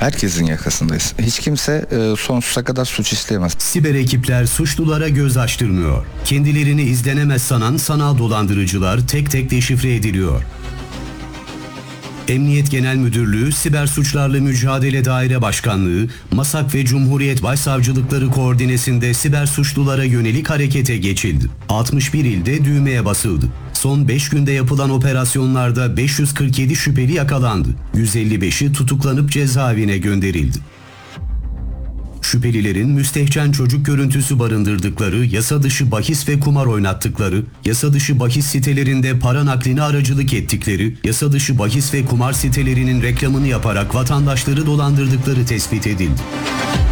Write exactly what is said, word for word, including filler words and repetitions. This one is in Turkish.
Herkesin yakasındayız. Hiç kimse e, sonsuza kadar suç işleyemez. Siber ekipler suçlulara göz açtırmıyor. Kendilerini izlenemez sanan sanal dolandırıcılar tek tek deşifre ediliyor. Emniyet Genel Müdürlüğü, Siber Suçlarla Mücadele Daire Başkanlığı, MASAK ve Cumhuriyet Başsavcılıkları koordinesinde siber suçlulara yönelik harekete geçildi. altmış bir ilde düğmeye basıldı. Son beş günde yapılan operasyonlarda beş yüz kırk yedi şüpheli yakalandı. yüz elli beşi tutuklanıp cezaevine gönderildi. Şüphelilerin müstehcen çocuk görüntüsü barındırdıkları, yasa dışı bahis ve kumar oynattıkları, yasa dışı bahis sitelerinde para nakline aracılık ettikleri, yasa dışı bahis ve kumar sitelerinin reklamını yaparak vatandaşları dolandırdıkları tespit edildi.